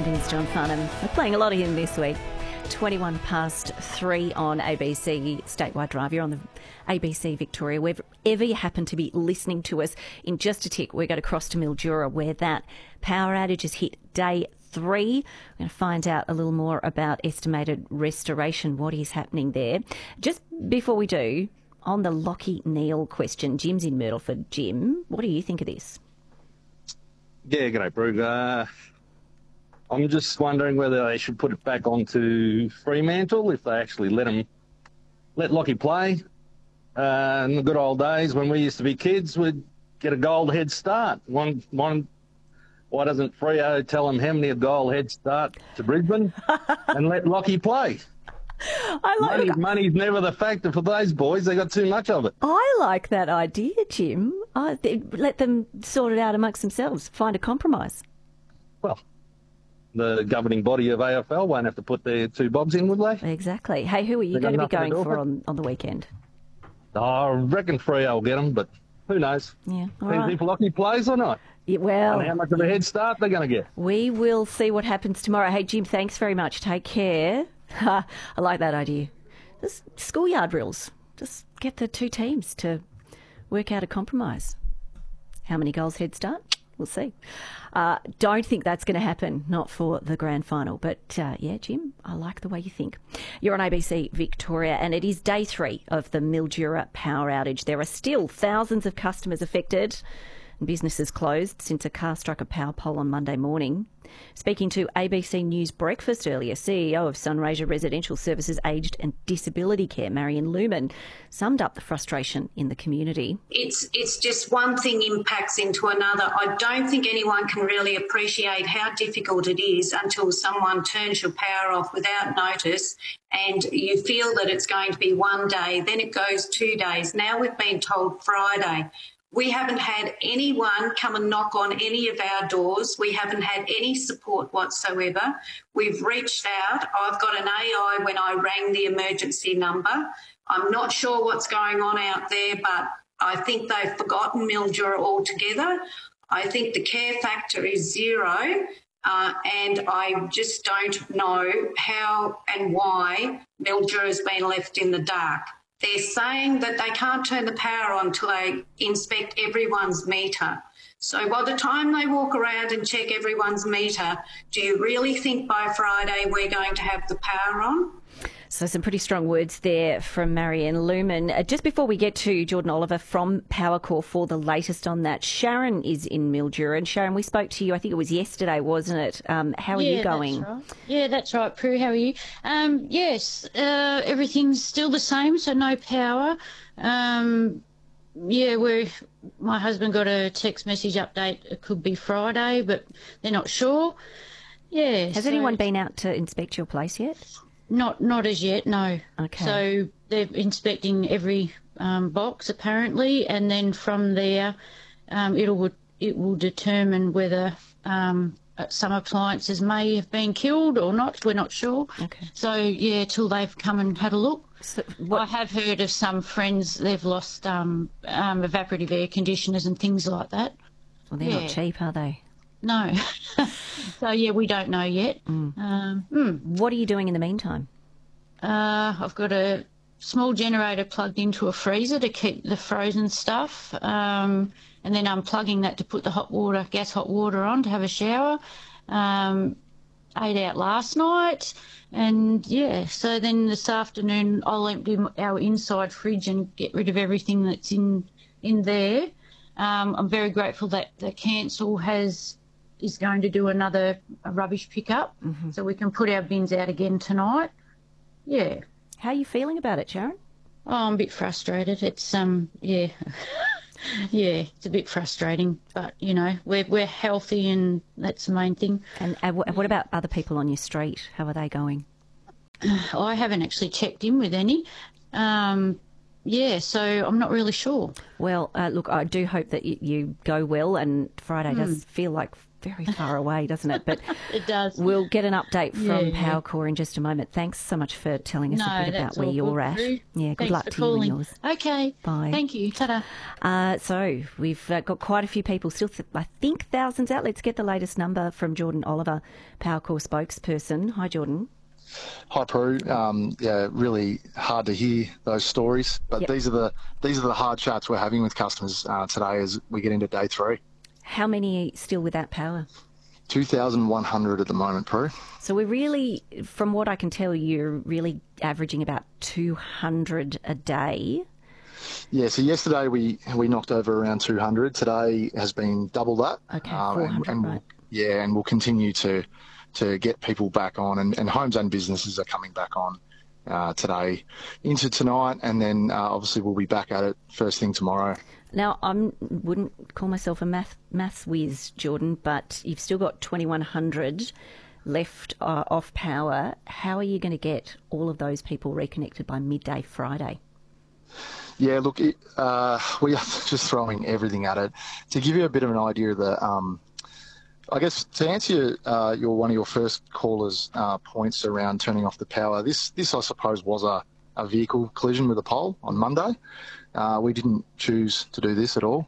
It is John Farnham. We're playing a lot of him this week. 21 past 3 on ABC Statewide Drive. You're on the ABC Victoria. Wherever you happen to be listening to us, in just a tick, we're going to cross to Mildura, where that power outage has hit day 3. We're going to find out a little more about estimated restoration, what is happening there. Just before we do, on the Lachie Neale question, Jim's in Myrtleford. Jim, what do you think of this? Yeah, g'day, Brug. I'm just wondering whether they should put it back onto Fremantle, if they actually let Lachie play. In the good old days when we used to be kids, we'd get a gold head start. Why doesn't Freo tell them how many a goal head start to Brisbane and let Lachie play? Money's never the factor for those boys. They got too much of it. I like that idea, Jim. Let them sort it out amongst themselves, find a compromise. Well, the governing body of AFL won't have to put their 2 bobs in, would they? Exactly. Hey, who are you going to be going for on the weekend? I reckon Freo will get them, but who knows? Yeah, all Depends right. if Lachie plays or not. Yeah, well, And how much of a head start they're going to get. we will see what happens tomorrow. Hey, Jim, thanks very much. Take care. I like that idea. Just schoolyard rules. Just get the 2 teams to work out a compromise. How many goals head start? We'll see. Don't think that's going to happen, not for the grand final. But yeah, Jim, I like the way you think. You're on ABC Victoria, and it is day 3 of the Mildura power outage. There are still thousands of customers affected. Businesses closed since a car struck a power pole on Monday morning. Speaking to ABC News Breakfast earlier, CEO of Sunraysia Residential Services Aged and Disability Care, Marion Luman, summed up the frustration in the community. It's just one thing impacts into another. I don't think anyone can really appreciate how difficult it is until someone turns your power off without notice and you feel that it's going to be one day, then it goes 2 days. Now we've been told Friday. We haven't had anyone come and knock on any of our doors. We haven't had any support whatsoever. We've reached out. I've got an AI when I rang the emergency number. I'm not sure what's going on out there, but I think they've forgotten Mildura altogether. I think the care factor is 0, and I just don't know how and why Mildura has been left in the dark. They're saying that they can't turn the power on till they inspect everyone's meter. So by the time they walk around and check everyone's meter, do you really think by Friday we're going to have the power on? So some pretty strong words there from Marianne Luman. Just before we get to Jordan Oliver from Powercore for the latest on that, Sharon is in Mildura. And Sharon, we spoke to you, I think it was yesterday, wasn't it? How are you going? That's right. Yeah, that's right, Prue. How are you? Yes, everything's still the same, so no power. My husband got a text message update. It could be Friday, but they're not sure. Yeah. Has anyone been out to inspect your place yet? Not as yet, no. Okay. So they're inspecting every box apparently, and then from there, it will determine whether some appliances may have been killed or not. We're not sure. Okay. So yeah, till they've come and had a look. So I have heard of some friends they've lost evaporative air conditioners and things like that. Well, they're not cheap, are they? No. So yeah, we don't know yet. What are you doing in the meantime? I've got a small generator plugged into a freezer to keep the frozen stuff, and then unplugging that to put the gas hot water on to have a shower. Ate out last night, and yeah, so then this afternoon I'll empty our inside fridge and get rid of everything that's in there. I'm very grateful that the council is going to do another rubbish pickup, so we can put our bins out again tonight. Yeah. How are you feeling about it, Sharon? Oh, I'm a bit frustrated. It's yeah, it's a bit frustrating, but you know, we're healthy and that's the main thing. And what about other people on your street? How are they going? I haven't actually checked in with any. Yeah, so I'm not really sure. Well, look, I do hope that you go well, and Friday does feel like very far away, doesn't it? But It does. we'll get an update from Yeah. PowerCore in just a moment. Thanks so much for telling us No, a bit about that's where all you're good, at. Prue. Yeah, good Thanks luck for to you and calling. yours. Okay. Bye. Thank you. Ta-da. So we've got quite a few people, still I think thousands out. Let's get the latest number from Jordan Oliver, PowerCore spokesperson. Hi, Jordan. Hi, Prue. Yeah, really hard to hear those stories, but Yep. these are the hard chats we're having with customers today as we get into day 3. How many still without power? 2,100 at the moment, Prue. So we're really, from what I can tell, you're really averaging about 200 a day. Yeah, so yesterday we knocked over around 200. Today has been double that. Okay, 400, and right. Yeah, and we'll continue to get people back on, and homes and businesses are coming back on today into tonight, and then obviously we'll be back at it first thing tomorrow. Now, I wouldn't call myself a maths whiz, Jordan, but you've still got 2,100 left off power. How are you going to get all of those people reconnected by midday Friday? Yeah, look, we are just throwing everything at it. To give you a bit of an idea of the, I guess to answer one of your first callers' points around turning off the power, this I suppose was a vehicle collision with a pole on Monday. We didn't choose to do this at all.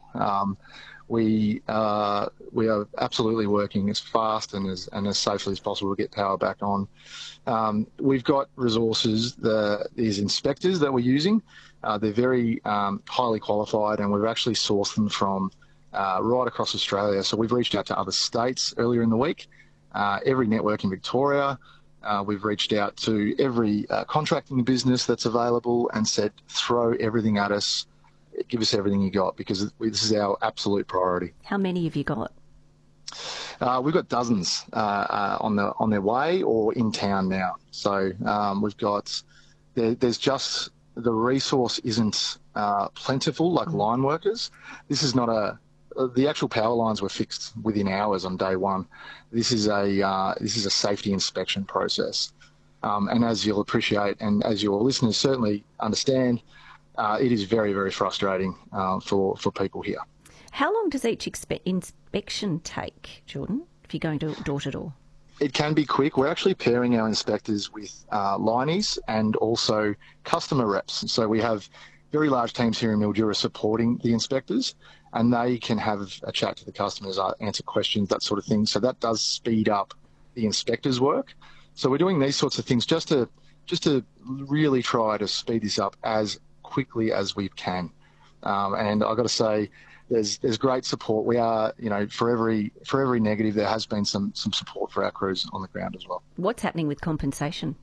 We are absolutely working as fast and as safely as possible to get power back on. We've got resources, these inspectors that we're using. They're very highly qualified, and we've actually sourced them from right across Australia. So we've reached out to other states earlier in the week, every network in Victoria. We've reached out to every contracting business that's available and said, throw everything at us, give us everything you got, because this is our absolute priority. How many have you got? We've got dozens on their way or in town now. So we've got, there's just, the resource isn't plentiful like line workers. This is not the actual power lines were fixed within hours on day one. This is a safety inspection process, and as you'll appreciate, and as your listeners certainly understand, it is very, very frustrating for people here. How long does each inspection take, Jordan, if you're going to door to door? It can be quick. We're actually pairing our inspectors with lineys and also customer reps. So we have very large teams here in Mildura supporting the inspectors, and they can have a chat to the customers, answer questions, that sort of thing. So that does speed up the inspectors' work. So we're doing these sorts of things just to really try to speed this up as quickly as we can. And I've got to say, there's great support. We are, for every negative, there has been some support for our crews on the ground as well. What's happening with compensation?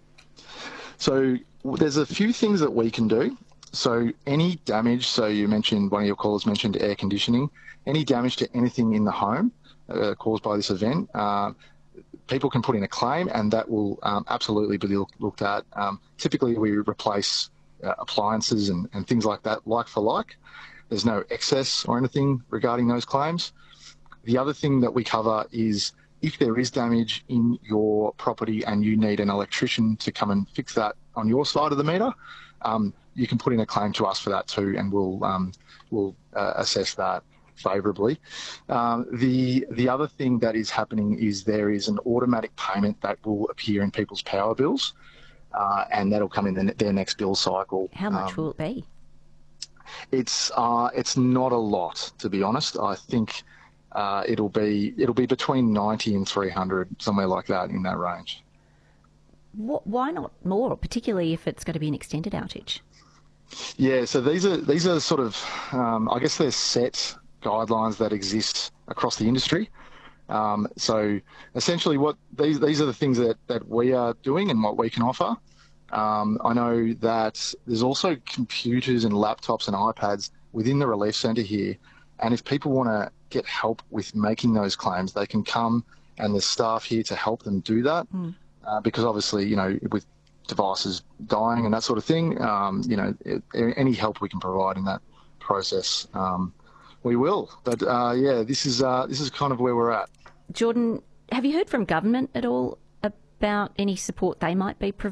So there's a few things that we can do. So any damage, so you mentioned, one of your callers mentioned air conditioning, any damage to anything in the home caused by this event, people can put in a claim, and that will absolutely be looked at. Typically we replace appliances and things like that, like for like. There's no excess or anything regarding those claims. The other thing that we cover is if there is damage in your property and you need an electrician to come and fix that on your side of the meter, you can put in a claim to us for that too, and we'll assess that favourably. The other thing that is happening is there is an automatic payment that will appear in people's power bills, and that'll come in their next bill cycle. How much will it be? It's not a lot, to be honest. I think it'll be between 90 and 300, somewhere like that, in that range. Why not more, particularly if it's going to be an extended outage? Yeah, so these are sort of, I guess they're set guidelines that exist across the industry. So essentially these are the things that we are doing and what we can offer. I know that there's also computers and laptops and iPads within the relief centre here, and if people want to get help with making those claims, they can come, and there's staff here to help them do that. Because obviously, with devices dying and that sort of thing, any help we can provide in that process, we will. But yeah, this is kind of where we're at. Jordan, have you heard from government at all about any support they might be providing?